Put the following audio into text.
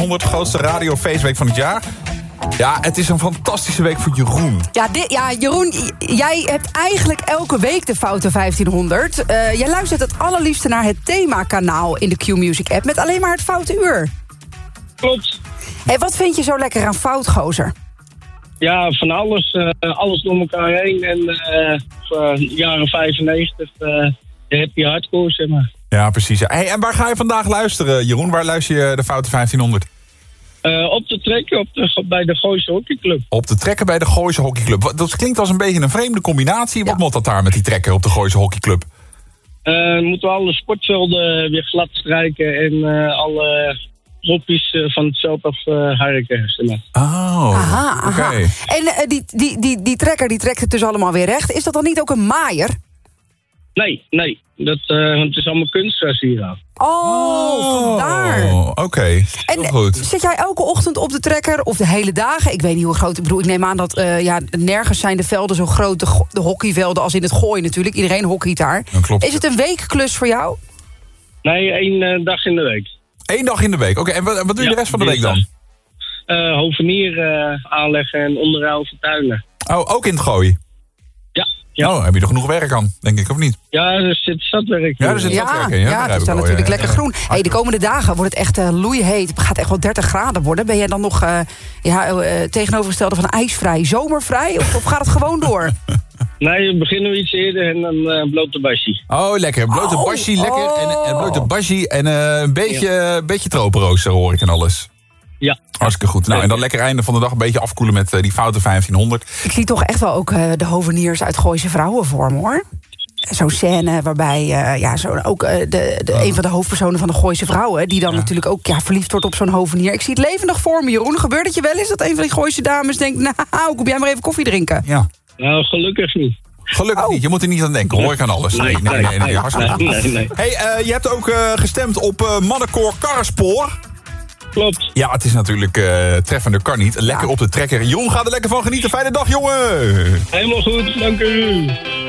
1500, grootste radiofeestweek van het jaar. Ja, het is een fantastische week voor Jeroen. Ja, Jeroen, jij hebt eigenlijk elke week de Foute 1500. Jij luistert het allerliefste naar het themakanaal in de Q-Music app... met alleen maar het Foute Uur. Klopt. Hey, wat vind je zo lekker aan Fout, gozer? Ja, van alles. Alles door elkaar heen. En jaren 95, happy hardcore, zeg maar. Ja, precies. Hey, en waar ga je vandaag luisteren, Jeroen? Waar luister je de Foute 1500? Op de trekken bij de Gooise Hockeyclub. Op de trekken bij de Gooise Hockeyclub. Dat klinkt als een beetje een vreemde combinatie. Wat moet dat daar met die trekken op de Gooise Hockeyclub? Moeten we alle sportvelden weer glad strijken en alle hoppies van het veld af harken. Zeg maar. Aha. Oké. En die trekker die trekt het dus allemaal weer recht. Is dat dan niet ook een maaier? Nee. Want het is allemaal kunstgras hier aan. Vandaar. Oké. En goed. zit jij elke ochtend op de trekker of de hele dagen? Ik weet niet hoe groot. Ik neem aan dat nergens zijn de velden zo groot. De hockeyvelden als in het Gooi natuurlijk. Iedereen hockeyt daar. Klopt. Is het een weekklus voor jou? Nee, 1 dag in de week. 1 dag in de week. Oké, en wat doe je de rest van de week dan? Hovenier aanleggen en onderhoud van tuinen. Oh, ook in het Gooi? Ja. Oh, heb je er genoeg werk aan, denk ik, of niet? Ja, er zit zatwerk. Ja, er zit zatwerk in. Ja, het is dan natuurlijk lekker groen. Hey, de komende dagen wordt het echt loeiheet. Het gaat echt wel 30 graden worden. Ben jij dan nog tegenovergestelde van ijsvrij, zomervrij? Of gaat het gewoon door? Nee, we beginnen iets eerder en dan blote basje. Oh, lekker. Blote basje, lekker. En blote basje en een beetje tropenrooster hoor ik en alles. Ja. Hartstikke goed. Nou, en dan lekker einde van de dag een beetje afkoelen met die Foute 1500. Ik zie toch echt wel ook de hoveniers uit Gooise vrouwen voor me, hoor. Zo'n scène waarbij een van de hoofdpersonen van de Gooise vrouwen... die dan natuurlijk ook verliefd wordt op zo'n hovenier. Ik zie het levendig voor me, Jeroen. Gebeurt het je wel eens dat een van die Gooise dames denkt... nou, kom jij maar even koffie drinken? Ja. Nou, gelukkig niet. Gelukkig niet, je moet er niet aan denken, hoor ik aan alles. Nee, hartstikke goed. Nee. Hey, je hebt ook gestemd op mannenkoor Karrespoor. Klopt. Ja, het is natuurlijk treffender kan niet. Lekker op de trekker. Jeroen, ga er lekker van genieten. Fijne dag, jongen! Helemaal goed, dank u.